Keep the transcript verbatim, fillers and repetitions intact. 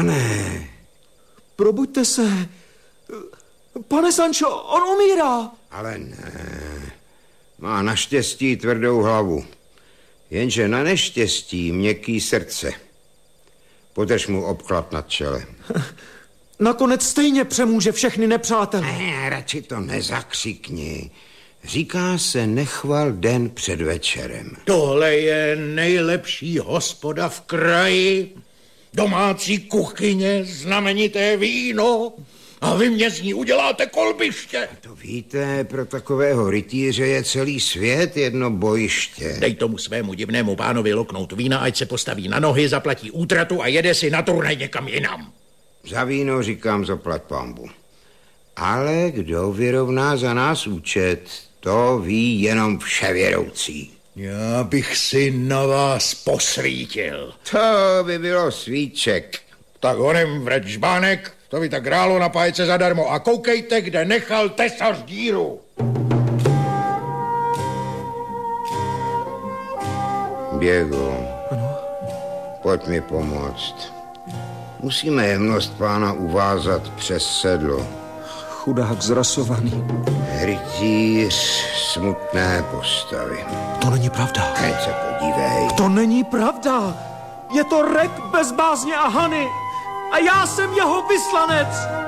Ne. Probuďte se. Pane Sancho, on umírá. Ale ne. Má naštěstí tvrdou hlavu. Jenže na neštěstí měkký srdce. Podrž mu obklad nad čelem. Nakonec stejně přemůže všechny nepřátele. Ne, radši to nezakřikni. Říká se nechval den před večerem. Tohle je nejlepší hospoda v kraji. Domácí kuchyně, znamenité víno. A vy mě z ní uděláte kolbiště. To víte, pro takového rytíře je celý svět jedno bojiště. Dej tomu svému divnému pánovi loknout vína, ať se postaví na nohy, zaplatí útratu a jede si na turnaj někam jinam. Za víno říkám zaplať pambu. Ale kdo vyrovná za nás účet, to ví jenom vševědoucí. Já bych si na vás posvítil. To by bylo svíček. Tak honem vrať žbánek, to by tak hrálo na pájce zadarmo. A koukejte, kde nechal tesař díru. Diego, pojď mi pomoct. Musíme jemnost pána uvázat přes sedlo. Chudák zrasovaný. Rytíř smutné postavy. To není pravda. Teď se podívej. To není pravda. Je to Rek bez bázně a Hany. A já jsem jeho vyslanec.